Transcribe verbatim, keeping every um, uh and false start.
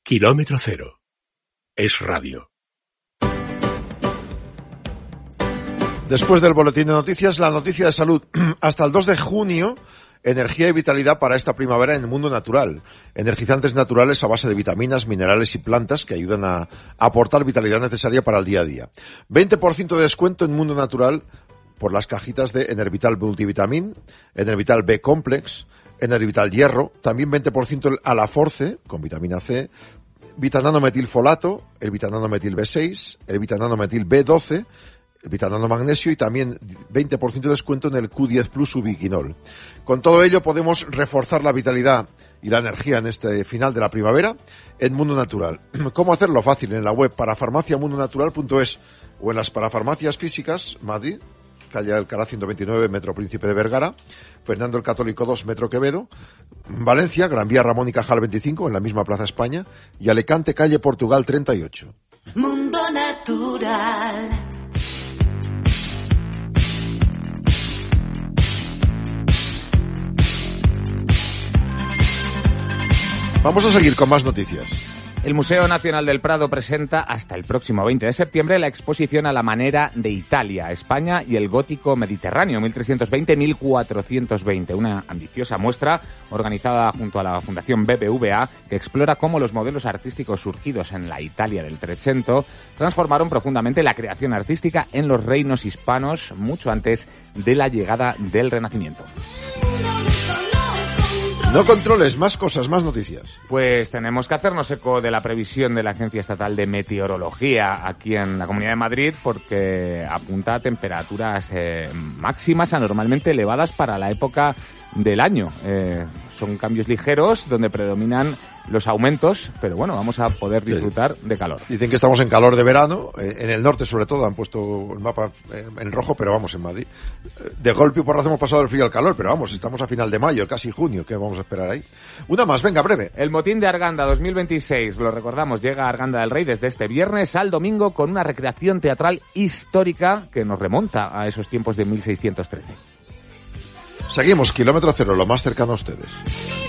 Kilómetro cero. Es radio. Después del boletín de noticias, la noticia de salud. Hasta el dos de junio, energía y vitalidad para esta primavera en el mundo natural. Energizantes naturales a base de vitaminas, minerales y plantas que ayudan a aportar vitalidad necesaria para el día a día. veinte por ciento de descuento en mundo natural por las cajitas de Enervital Multivitamin, Enervital B Complex, Enervital Hierro, también veinte por ciento el Alaforce, con vitamina C, Vitanano Metilfolato, el Vitanano Metil B seis, el Vitanano Metil B doce, el Vitanano Magnesio y también veinte por ciento de descuento en el Q diez Plus Ubiquinol. Con todo ello podemos reforzar la vitalidad y la energía en este final de la primavera en Mundo Natural. ¿Cómo hacerlo? Fácil, en la web parafarmaciamundonatural punto es o en las parafarmacias físicas, Madrid, calle Alcalá ciento veintinueve, Metro Príncipe de Vergara, Fernando el Católico dos, Metro Quevedo, Valencia, Gran Vía Ramón y Cajal veinticinco, en la misma Plaza España, y Alicante, calle Portugal treinta y ocho. Mundo Natural. Vamos a seguir con más noticias. El Museo Nacional del Prado presenta hasta el próximo veinte de septiembre la exposición a la manera de Italia, España y el gótico mediterráneo mil trescientos veinte a mil cuatrocientos veinte. Una ambiciosa muestra organizada junto a la Fundación B B V A que explora cómo los modelos artísticos surgidos en la Italia del Trecento transformaron profundamente la creación artística en los reinos hispanos mucho antes de la llegada del Renacimiento. No controles, más cosas, más noticias. Pues tenemos que hacernos eco de la previsión de la Agencia Estatal de Meteorología aquí en la Comunidad de Madrid porque apunta a temperaturas eh, máximas anormalmente elevadas para la época del año. Eh, son cambios ligeros donde predominan los aumentos, pero bueno, vamos a poder disfrutar de calor. Dicen que estamos en calor de verano, eh, en el norte sobre todo, han puesto el mapa eh, en rojo, pero vamos, en Madrid. Eh, de golpe y porrazo hemos pasado del frío al calor, pero vamos, estamos a final de mayo, casi junio, ¿qué vamos a esperar ahí? Una más, venga, breve. El motín de Arganda dos mil veintiséis, lo recordamos, llega a Arganda del Rey desde este viernes al domingo con una recreación teatral histórica que nos remonta a esos tiempos de mil seiscientos trece. Seguimos, kilómetro cero, lo más cercano a ustedes.